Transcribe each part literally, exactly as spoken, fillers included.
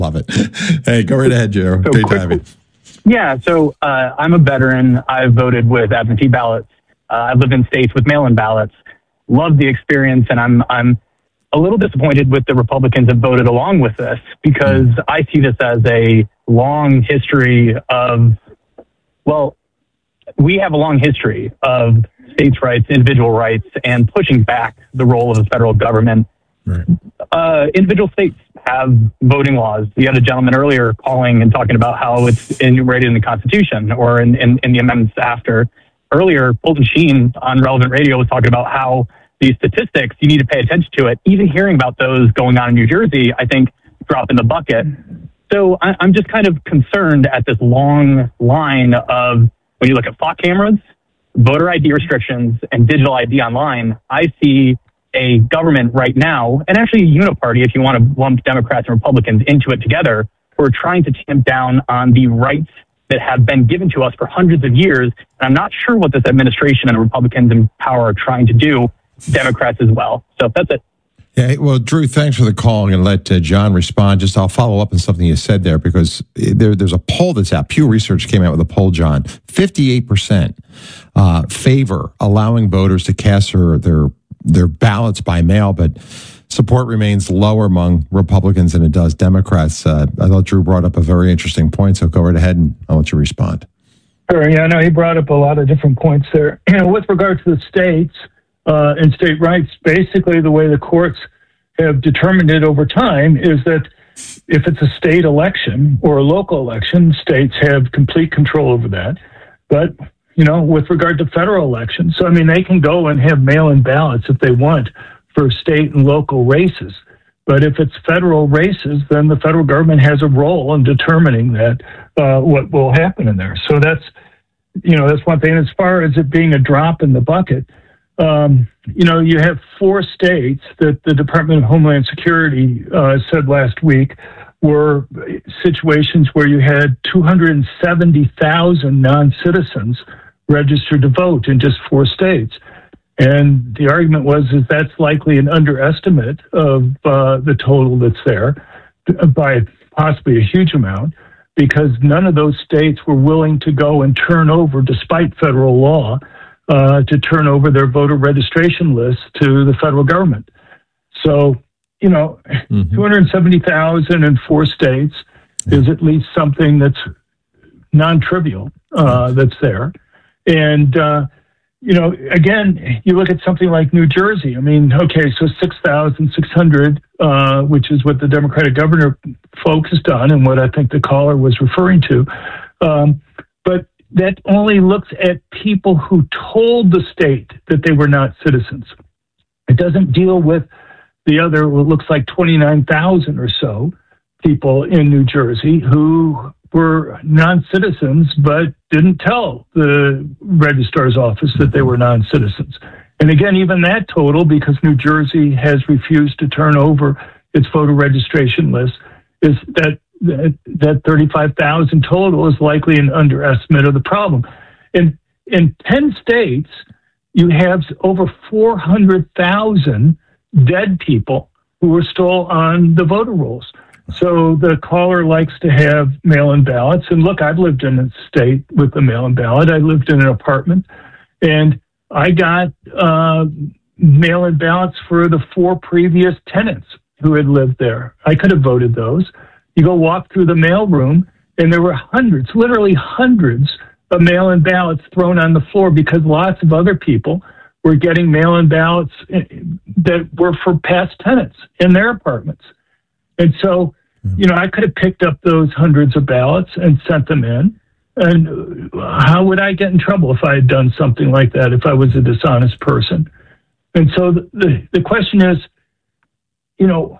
Love it. Hey, go right ahead, Joe. So Great quick, to have you. Yeah, so uh, I'm a veteran. I've voted with absentee ballots. Uh, I've lived in states with mail-in ballots. Love the experience, and I'm I'm a little disappointed with the Republicans that voted along with this, because I see this as a long history of, well, we have a long history of states' rights, individual rights, and pushing back the role of the federal government. Right. Uh, individual states have voting laws. You had a gentleman earlier calling and talking about how it's enumerated in the Constitution or in, in, in the amendments after. Earlier, Fulton Sheen on Relevant Radio was talking about how these statistics, you need to pay attention to it. Even hearing about those going on in New Jersey, I think, drop in the bucket. So I, I'm just kind of concerned at this long line of, when you look at flock cameras, voter I D restrictions, and digital I D online, I see a government right now, and actually a uniparty, if you want to lump Democrats and Republicans into it together, who are trying to tamp down on the rights that have been given to us for hundreds of years. And I'm not sure what this administration and the Republicans in power are trying to do, Democrats as well. So that's it. Yeah, well, Drew, thanks for the call. I'm going to let uh, John respond. Just I'll follow up on something you said there, because there, there's a poll that's out. Pew Research came out with a poll, John. fifty-eight percent uh, favor allowing voters to cast their, their their ballots by mail, but support remains lower among Republicans than it does Democrats. Uh, I thought Drew brought up a very interesting point, so go right ahead and I'll let you respond. Sure, yeah, no, he brought up a lot of different points there. You know, with regard to the states uh, and state rights, basically the way the courts have determined it over time is that if it's a state election or a local election, states have complete control over that. But you know, with regard to federal elections. So, I mean, they can go and have mail-in ballots if they want for state and local races. But if it's federal races, then the federal government has a role in determining that, uh, what will happen in there. So that's, you know, that's one thing. As far as it being a drop in the bucket, um, you know, you have four states that the Department of Homeland Security uh, said last week were situations where you had two hundred seventy thousand non-citizens registered to vote in just four states. And the argument was is that's likely an underestimate of uh, the total that's there by possibly a huge amount, because none of those states were willing to go and turn over, despite federal law, uh, to turn over their voter registration lists to the federal government. So, you know, mm-hmm. two hundred seventy thousand in four states is at least something that's non-trivial uh, that's there. And, uh, you know, again, you look at something like New Jersey. I mean, okay, so six thousand six hundred, uh, which is what the Democratic governor focused on and what I think the caller was referring to. Um, but that only looks at people who told the state that they were not citizens. It doesn't deal with the other, what looks like twenty-nine thousand or so people in New Jersey who were non-citizens but didn't tell the registrar's office that they were non-citizens. And again, even that total, because New Jersey has refused to turn over its voter registration list, is that that, that thirty-five thousand total is likely an underestimate of the problem. In, in ten states, you have over four hundred thousand dead people who are still on the voter rolls. So the caller likes to have mail-in ballots. And look, I've lived in a state with a mail-in ballot. I lived in an apartment, and I got uh, mail-in ballots for the four previous tenants who had lived there. I could have voted those. You go walk through the mail room, and there were hundreds, literally hundreds of mail-in ballots thrown on the floor because lots of other people were getting mail-in ballots that were for past tenants in their apartments. And so, you know, I could have picked up those hundreds of ballots and sent them in. And how would I get in trouble if I had done something like that, if I was a dishonest person? And so the, the, the question is, you know,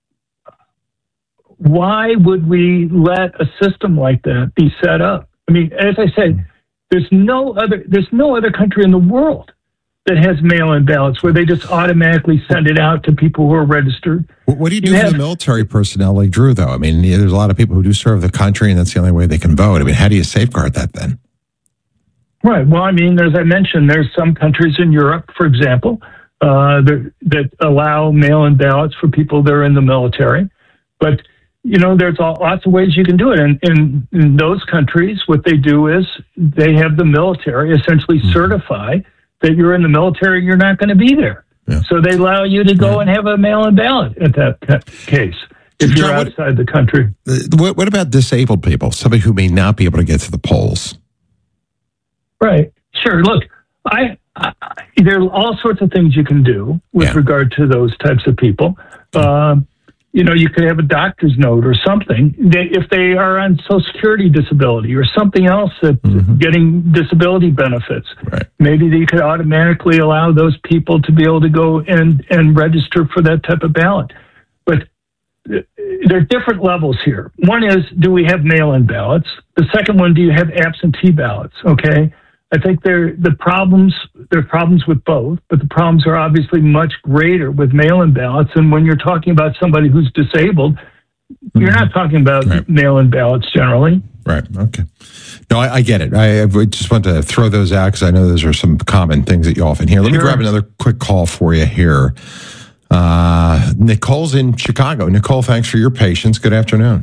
why would we let a system like that be set up? I mean, as I said, there's no other, there's no other country in the world that has mail-in ballots where they just automatically send it out to people who are registered. What do you do you for the military personnel like Drew, though? I mean, there's a lot of people who do serve the country, and that's the only way they can vote. I mean, how do you safeguard that then? Right. Well, I mean, as I mentioned, there's some countries in Europe, for example, uh, that, that allow mail-in ballots for people that are in the military. But you know, there's all, lots of ways you can do it. And in, in those countries, what they do is they have the military essentially mm-hmm. certify that you're in the military, you're not going to be there. Yeah. So they allow you to go yeah. and have a mail-in ballot at that case if you're John, outside what, the country. What, what about disabled people, somebody who may not be able to get to the polls? Right. Sure. Look, I, I there are all sorts of things you can do with yeah. regard to those types of people. Um, you know, you could have a doctor's note or something they, if they are on Social Security disability or something else that mm-hmm. getting disability benefits. Right. Maybe they could automatically allow those people to be able to go and, and register for that type of ballot. But there are different levels here. One is, do we have mail-in ballots? The second one, do you have absentee ballots? Okay. I think there the problems there are problems with both, but the problems are obviously much greater with mail-in ballots. And when you're talking about somebody who's disabled, mm-hmm. you're not talking about right. mail-in ballots generally. Right. Okay. No, I, I get it. I, I just want to throw those out because I know those are some common things that you often hear. Let sure. me grab another quick call for you here. Uh, Nicole's in Chicago. Nicole, thanks for your patience. Good afternoon.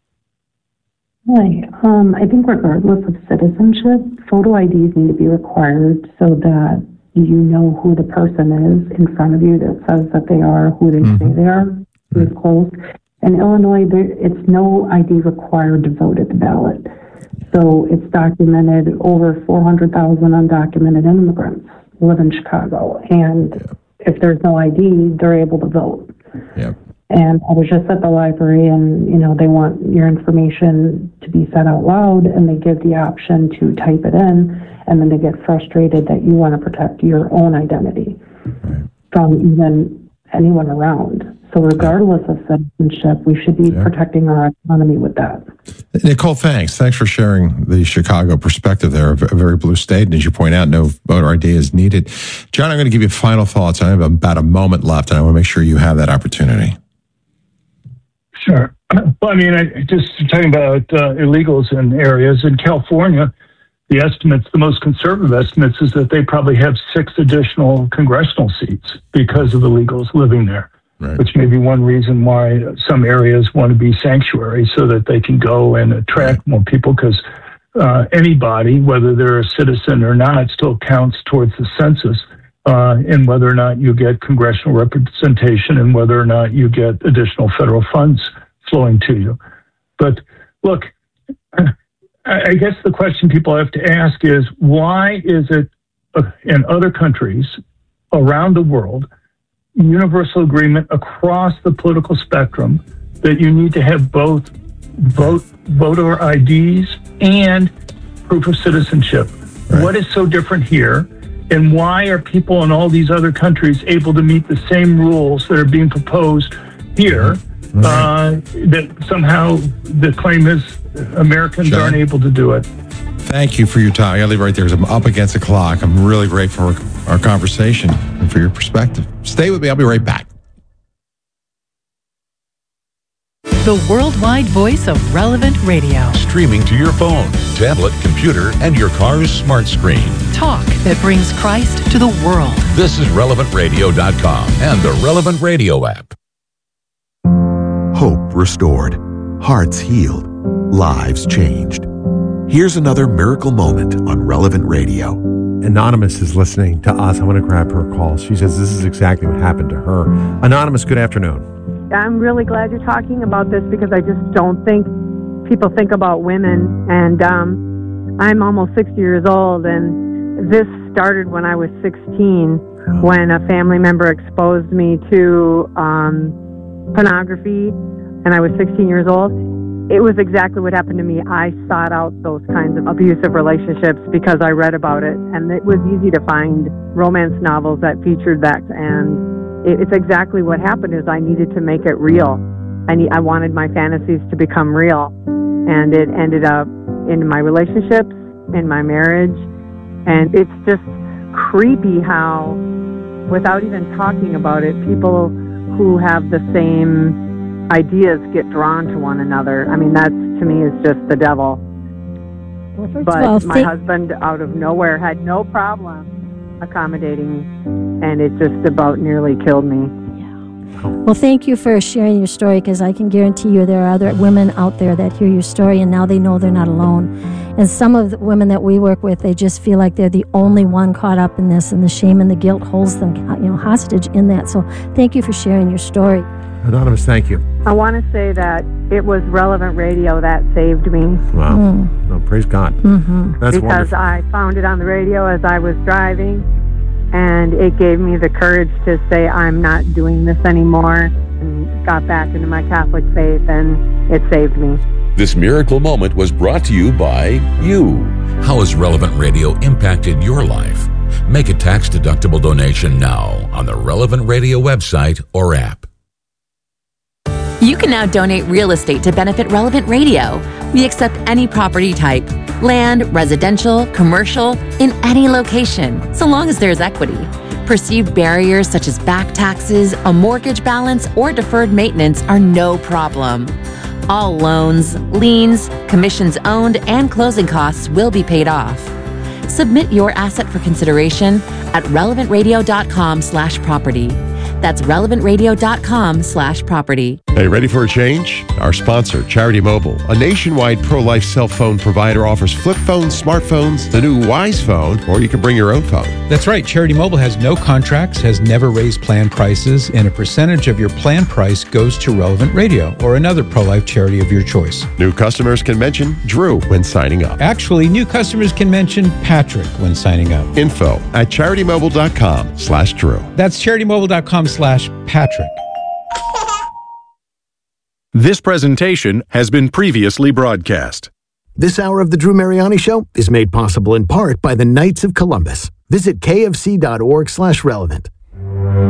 Hi. Um, I think regardless of citizenship, photo I Ds need to be required so that you know who the person is in front of you that says that they are who they mm-hmm. say they are, who is close. In Illinois, there, it's no I D required to vote at the ballot. So it's documented over four hundred thousand undocumented immigrants live in Chicago. And yeah. if there's no I D, they're able to vote. Yeah. And I was just at the library and, you know, they want your information to be said out loud and they give the option to type it in and then they get frustrated that you want to protect your own identity right. from even anyone around. So regardless of citizenship, we should be yeah. protecting our autonomy with that. Nicole, thanks. Thanks for sharing the Chicago perspective there, a very blue state. And as you point out, no voter I D is needed. John, I'm going to give you final thoughts. I have about a moment left and I want to make sure you have that opportunity. Sure. Well, I mean, I, just talking about uh, illegals in areas in California, the estimates, the most conservative estimates, is that they probably have six additional congressional seats because of illegals living there, right. which may be one reason why some areas want to be sanctuary so that they can go and attract right. more people because uh, anybody, whether they're a citizen or not, still counts towards the census. Uh, and whether or not you get congressional representation and whether or not you get additional federal funds flowing to you. But look, I guess the question people have to ask is, why is it uh, in other countries around the world, universal agreement across the political spectrum that you need to have both vote, voter I Ds and proof of citizenship? Right. What is so different here? And why are people in all these other countries able to meet the same rules that are being proposed here? Mm-hmm. Uh, that somehow the claim is Americans John, aren't able to do it. Thank you for your time. I got to leave right there because I'm up against the clock. I'm really grateful for our conversation and for your perspective. Stay with me. I'll be right back. The worldwide voice of Relevant Radio. Streaming to your phone, tablet, computer, and your car's smart screen. Talk that brings Christ to the world. This is relevant radio dot com and the Relevant Radio app. Hope restored. Hearts healed. Lives changed. Here's another miracle moment on Relevant Radio. Anonymous is listening to us. I want to grab her call. She says this is exactly what happened to her. Anonymous, good afternoon. I'm really glad you're talking about this because I just don't think people think about women. And um, I'm almost sixty years old, and this started when I was sixteen, when a family member exposed me to um, pornography, and I was sixteen years old. It was exactly what happened to me. I sought out those kinds of abusive relationships because I read about it, and it was easy to find romance novels that featured that, and it's exactly what happened is I needed to make it real. I, need, I wanted my fantasies to become real. And it ended up in my relationships, in my marriage. And it's just creepy how, without even talking about it, people who have the same ideas get drawn to one another. I mean, that to me is just the devil. Well, first but of all, my th- husband, out of nowhere, had no problem accommodating, and it just about nearly killed me. Well, thank you for sharing your story, because I can guarantee you there are other women out there that hear your story and now they know they're not alone. And some of the women that we work with, they just feel like they're the only one caught up in this, and the shame and the guilt holds them, you know, hostage in that. So thank you for sharing your story. Anonymous, thank you. I want to say that it was Relevant Radio that saved me. Wow. Mm. No, praise God. Mm-hmm. That's because wonderful. I found it on the radio as I was driving, and it gave me the courage to say I'm not doing this anymore, and got back into my Catholic faith, and it saved me. This miracle moment was brought to you by you. How has Relevant Radio impacted your life? Make a tax-deductible donation now on the Relevant Radio website or app. You can now donate real estate to benefit Relevant Radio. We accept any property type, land, residential, commercial, in any location, so long as there's equity. Perceived barriers such as back taxes, a mortgage balance, or deferred maintenance are no problem. All loans, liens, commissions owned, and closing costs will be paid off. Submit your asset for consideration at relevantradio.com slash property. That's relevantradio.com slash property. Hey, ready for a change? Our sponsor, Charity Mobile, a nationwide pro-life cell phone provider, offers flip phones, smartphones, the new Wise Phone, or you can bring your own phone. That's right. Charity Mobile has no contracts, has never raised plan prices, and a percentage of your plan price goes to Relevant Radio or another pro-life charity of your choice. New customers can mention Drew when signing up. Actually, new customers can mention Patrick when signing up. Info at charitymobile.com slash Drew. That's charitymobile.com slash Patrick. This presentation has been previously broadcast. This hour of the Drew Mariani Show is made possible in part by the Knights of Columbus. Visit kfc.org slash relevant.